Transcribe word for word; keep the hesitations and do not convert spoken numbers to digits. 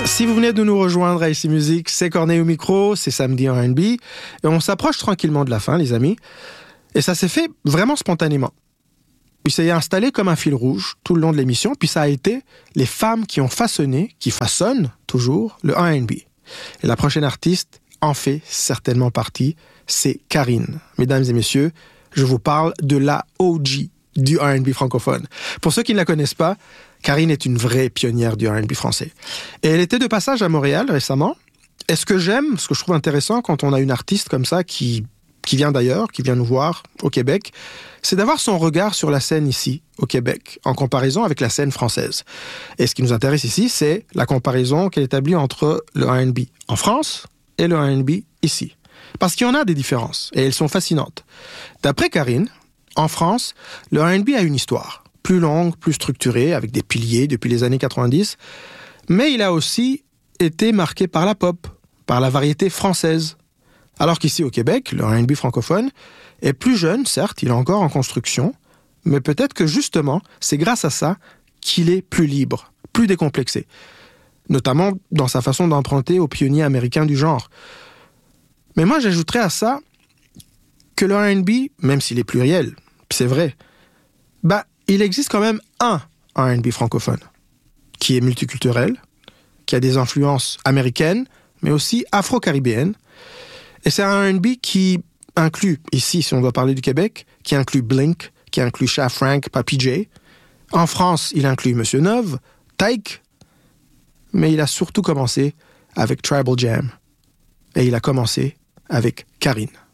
Si vous venez de nous rejoindre à Ici Musique, c'est Corneille au micro, c'est samedi en R and B, et on s'approche tranquillement de la fin, les amis. Et ça s'est fait vraiment spontanément. Il s'est installé comme un fil rouge tout le long de l'émission, puis ça a été les femmes qui ont façonné, qui façonnent toujours, le R and B. Et la prochaine artiste en fait certainement partie, c'est Karine. Mesdames et messieurs, je vous parle de la O G du R and B francophone. Pour ceux qui ne la connaissent pas, Karine est une vraie pionnière du R and B français. Et elle était de passage à Montréal récemment. Et ce que j'aime, ce que je trouve intéressant quand on a une artiste comme ça qui, qui vient d'ailleurs, qui vient nous voir au Québec, c'est d'avoir son regard sur la scène ici, au Québec, en comparaison avec la scène française. Et ce qui nous intéresse ici, c'est la comparaison qu'elle établit entre le R and B en France et le R and B ici. Parce qu'il y en a des différences, et elles sont fascinantes. D'après Karine, en France, le R and B a une histoire plus longue, plus structurée, avec des piliers depuis les années quatre-vingt-dix, mais il a aussi été marqué par la pop, par la variété française. Alors qu'ici au Québec, le R and B francophone est plus jeune, certes, il est encore en construction, mais peut-être que justement, c'est grâce à ça qu'il est plus libre, plus décomplexé, notamment dans sa façon d'emprunter aux pionniers américains du genre. Mais moi, j'ajouterais à ça que le R and B, même s'il est pluriel, c'est vrai, bah, il existe quand même un R and B francophone qui est multiculturel, qui a des influences américaines, mais aussi afro-caribéennes. Et c'est un R and B qui inclut, ici, si on doit parler du Québec, qui inclut Blink, qui inclut Sha Frank, Papy J. En France, il inclut Monsieur Neuve, Tyke, mais il a surtout commencé avec Tribal Jam. Et il a commencé avec Karine.